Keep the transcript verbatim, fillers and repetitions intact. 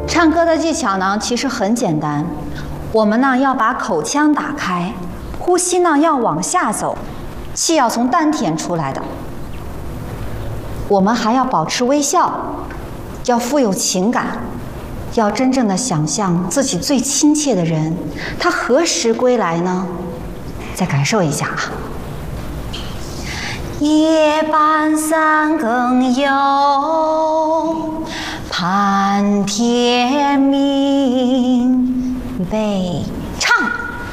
唱歌的技巧呢，其实很简单。我们呢要把口腔打开，呼吸呢要往下走，气要从丹田出来的。我们还要保持微笑，要富有情感，要真正的想象自己最亲切的人，他何时归来呢？再感受一下啊。夜半三更有